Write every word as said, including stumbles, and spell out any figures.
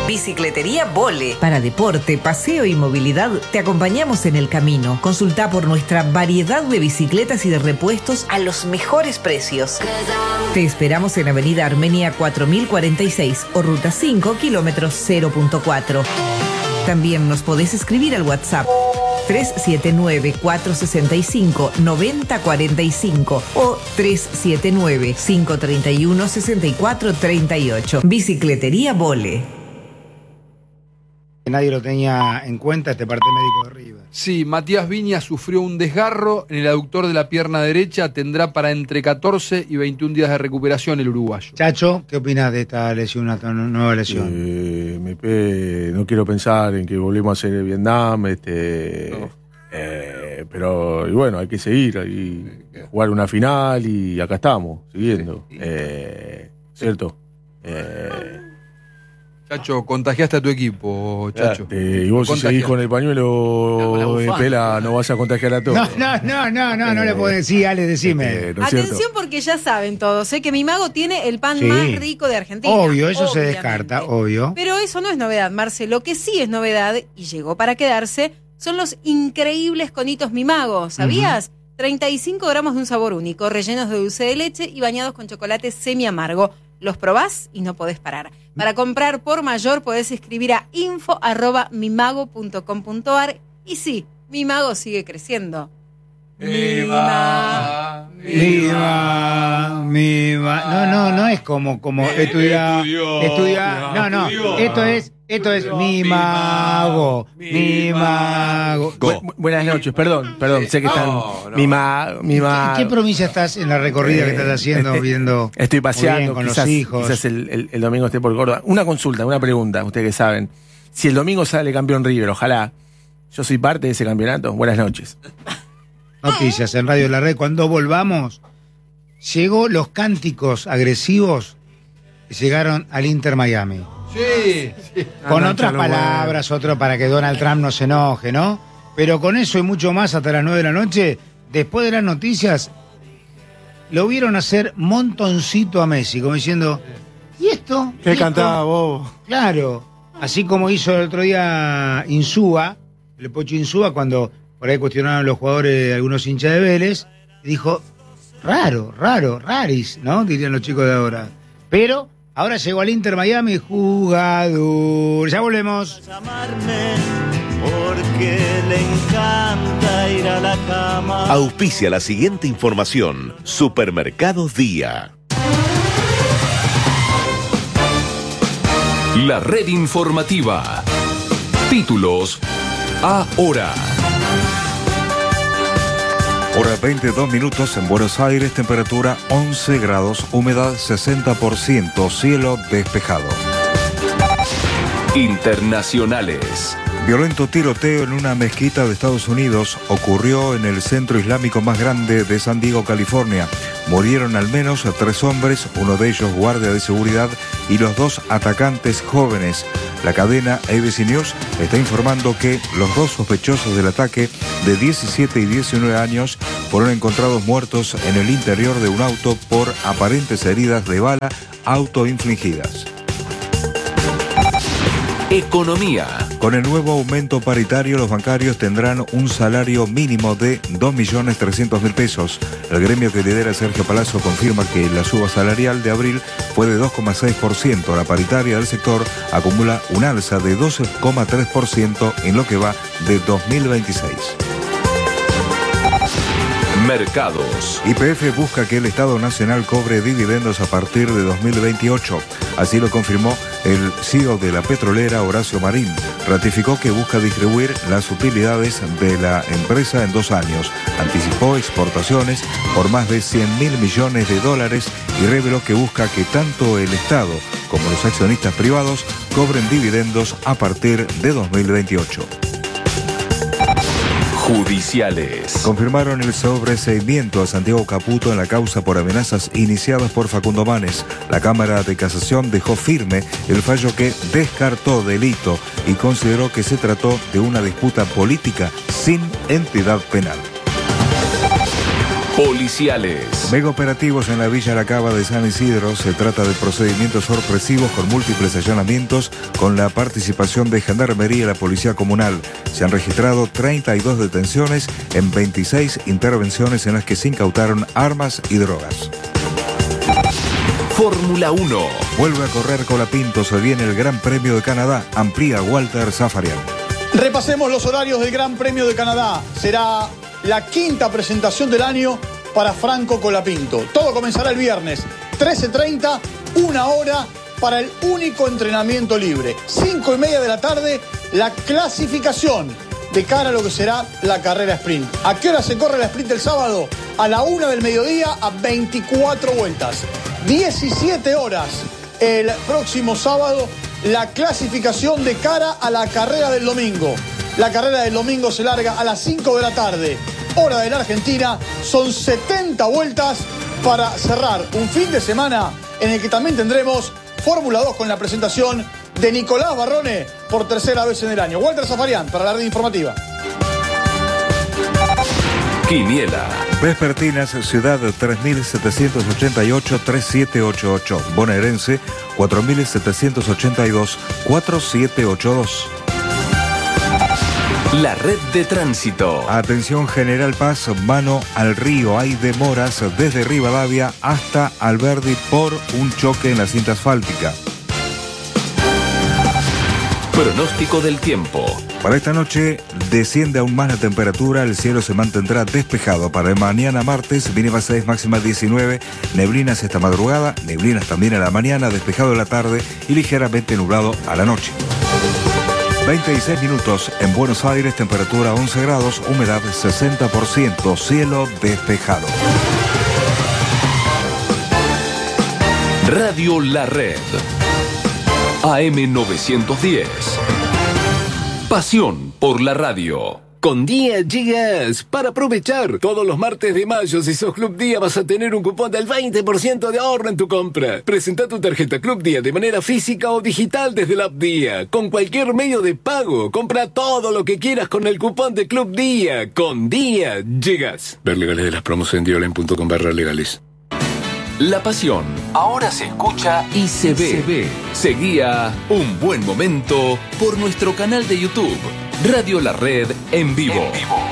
Bicicletería Vole. Para deporte, paseo y movilidad, te acompañamos en el camino. Consulta por nuestra variedad de bicicletas y de repuestos a los mejores precios. Te esperamos en Avenida Armenia cuatro mil cuarenta y seis o Ruta cinco, kilómetros cero punto cuatro. También nos podés escribir al WhatsApp tres siete nueve, cuatro seis cinco, nueve cero cuatro cinco o tres siete nueve, cinco tres uno, seis cuatro tres ocho. Bicicletería Vole. Nadie lo tenía en cuenta, este parte médico de River. Sí, Matías Viñas sufrió un desgarro en el aductor de la pierna derecha. Tendrá para entre catorce y veintiún días de recuperación el uruguayo. Chacho, ¿qué opinas de esta lesión, una nueva lesión? Eh, me pe... No quiero pensar en que volvemos a hacer el Vietnam, este, no. eh, pero y bueno, hay que seguir, hay que jugar una final y acá estamos, siguiendo. Sí, sí. Eh, ¿Cierto? Eh, Chacho, contagiaste a tu equipo, Chacho. Eh, y vos si seguís con el pañuelo de pela, no vas a contagiar a todos. No, no, no, no, no, eh, no le puedo decir, Ale, decime. Eh, ¿no Atención cierto? Porque ya saben todos, ¿eh? Que Mi Mago tiene el pan sí. más rico de Argentina. Obvio, eso obviamente. Se descarta, obvio. Pero eso no es novedad, Marce. Lo que sí es novedad, y llegó para quedarse, son los increíbles conitos Mi Mago, ¿sabías? Uh-huh. treinta y cinco gramos de un sabor único, rellenos de dulce de leche y bañados con chocolate semi amargo. Los probás y no podés parar. Para comprar por mayor podés escribir a info arroba mimago punto com punto ar y sí, Mi Mago sigue creciendo. Viva, viva, viva. No, no, no es como, como estudiar, estudiar. No, no, esto es, esto es Mi Mago, Mi Mago. Bu- buenas noches, perdón, perdón, sé que están no, no. Mi Mago, Mi Mago. ¿En qué provincia estás en la recorrida eh, que estás haciendo, este, viendo? Estoy paseando con quizás, los hijos. Quizás el, el, el domingo esté por Córdoba. Una consulta, una pregunta, ustedes que saben. Si el domingo sale campeón River, ojalá, yo soy parte de ese campeonato. Buenas noches. Noticias en Radio La Red. Cuando volvamos, llegó los cánticos agresivos que llegaron al Inter Miami. Sí, sí. Con no, otras palabras, bueno. Otro para que Donald Trump no se enoje, ¿no? Pero con eso y mucho más hasta las nueve de la noche, después de las noticias, lo vieron hacer montoncito a Messi, como diciendo, ¿y esto? ¿Qué ¿Y cantaba esto? vos? Claro, así como hizo el otro día Insúa, el Pocho Insúa, cuando por ahí cuestionaron los jugadores, algunos hinchas de Vélez, y dijo, raro, raro, raris, ¿no? Dirían los chicos de ahora. Pero ahora llegó al Inter Miami, jugador. Ya volvemos. Porque le encanta ir a la cama. Auspicia la siguiente información. Supermercados Día. La red informativa. Títulos ahora. Hora veintidós minutos en Buenos Aires, temperatura once grados, humedad sesenta por ciento, cielo despejado. Internacionales. Violento tiroteo en una mezquita de Estados Unidos ocurrió en el centro islámico más grande de San Diego, California. Murieron al menos tres hombres, uno de ellos guardia de seguridad y los dos atacantes jóvenes. La cadena A B C News está informando que los dos sospechosos del ataque, de diecisiete y diecinueve años, fueron encontrados muertos en el interior de un auto por aparentes heridas de bala autoinfligidas. Economía. Con el nuevo aumento paritario, los bancarios tendrán un salario mínimo de dos millones trescientos mil pesos. El gremio que lidera Sergio Palazzo confirma que la suba salarial de abril fue de dos coma seis por ciento. La paritaria del sector acumula un alza de doce coma tres por ciento en lo que va de dos mil veintiséis. Mercados. Y P F busca que el Estado Nacional cobre dividendos a partir de dos mil veintiocho. Así lo confirmó el C E O de la petrolera, Horacio Marín. Ratificó que busca distribuir las utilidades de la empresa en dos años. Anticipó exportaciones por más de cien mil millones de dólares y reveló que busca que tanto el Estado como los accionistas privados cobren dividendos a partir de dos mil veintiocho. Judiciales. Confirmaron el sobreseimiento a Santiago Caputo en la causa por amenazas iniciadas por Facundo Manes. La Cámara de Casación dejó firme el fallo que descartó delito y consideró que se trató de una disputa política sin entidad penal. Policiales. Mega operativos en la Villa La Cava de San Isidro. Se trata de procedimientos sorpresivos con múltiples allanamientos con la participación de Gendarmería y la Policía Comunal. Se han registrado treinta y dos detenciones en veintiséis intervenciones en las que se incautaron armas y drogas. Fórmula uno. Vuelve a correr Colapinto, se viene el Gran Premio de Canadá, amplía Walter Zafarian. Repasemos los horarios del Gran Premio de Canadá. Será la quinta presentación del año para Franco Colapinto. Todo comenzará el viernes, trece treinta, una hora para el único entrenamiento libre. cinco y media de la tarde, la clasificación de cara a lo que será la carrera sprint. ¿A qué hora se corre la sprint el sábado? A la una del mediodía, a veinticuatro vueltas. diecisiete horas el próximo sábado, la clasificación de cara a la carrera del domingo. La carrera del domingo se larga a las cinco de la tarde, hora de la Argentina. Son setenta vueltas para cerrar un fin de semana en el que también tendremos Fórmula dos con la presentación de Nicolás Barrone por tercera vez en el año. Walter Zafarian para la red informativa. Quiniela. Vespertinas, Ciudad tres mil setecientos ochenta y ocho, tres siete ocho ocho. Bonaerense, cuatro mil setecientos ochenta y dos, cuatro siete ocho dos. La red de tránsito. Atención General Paz, mano al río. Hay demoras desde Rivadavia hasta Alberdi por un choque en la cinta asfáltica. Pronóstico del tiempo. Para esta noche desciende aún más la temperatura, el cielo se mantendrá despejado. Para mañana martes, mínima seis, máxima diecinueve, neblinas esta madrugada, neblinas también a la mañana, despejado en la tarde y ligeramente nublado a la noche. veintiséis minutos en Buenos Aires, temperatura once grados, humedad sesenta por ciento, cielo despejado. Radio La Red. A M novecientos diez. Pasión por la radio. Con Día llegas para aprovechar. Todos los martes de mayo, si sos Club Día, vas a tener un cupón del veinte por ciento de ahorro en tu compra. Presenta tu tarjeta Club Día de manera física o digital desde la app Día. Con cualquier medio de pago. Compra todo lo que quieras con el cupón de Club Día. Con Día llegas. Ver legales de las promos en diolen punto com barra legales. La pasión ahora se escucha y se ve. Se ve. Seguía Un Buen Momento por nuestro canal de YouTube, Radio La Red en vivo. En vivo.